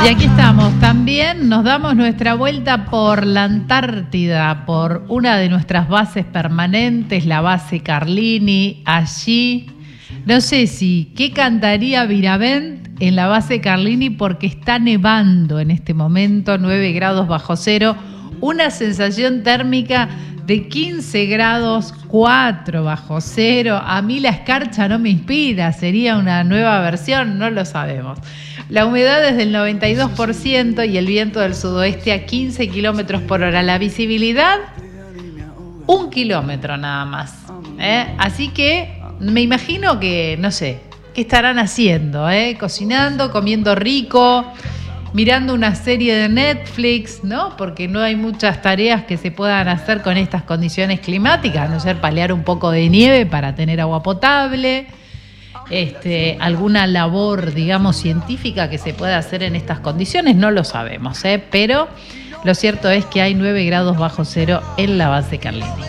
Y aquí estamos, también nos damos nuestra vuelta por la Antártida, por una de nuestras bases permanentes, la base Carlini. Allí, no sé qué cantaría Viravent en la base Carlini, porque está nevando en este momento, 9 grados bajo cero, una sensación térmica de 15 grados 4 bajo cero. A mí la escarcha no me inspira, sería una nueva versión, no lo sabemos. La humedad es del 92% y el viento del sudoeste a 15 kilómetros por hora. La visibilidad, 1 kilómetro nada más. Así que me imagino que, no sé, ¿qué estarán haciendo? Cocinando, comiendo rico, mirando una serie de Netflix, ¿no? Porque no hay muchas tareas que se puedan hacer con estas condiciones climáticas, a no ser palear un poco de nieve para tener agua potable. Alguna labor, digamos, científica que se pueda hacer en estas condiciones, no lo sabemos, pero lo cierto es que hay 9 grados bajo cero en la base Carlini.